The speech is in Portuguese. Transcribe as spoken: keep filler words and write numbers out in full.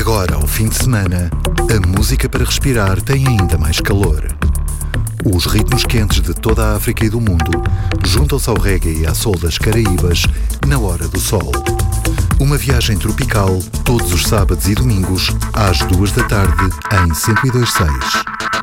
Agora, ao fim de semana, a música para respirar tem ainda mais calor. Os ritmos quentes de toda a África e do mundo juntam-se ao reggae e à soul das Caraíbas na hora do sol. Uma viagem tropical todos os sábados e domingos às duas da tarde em cento e dois ponto seis.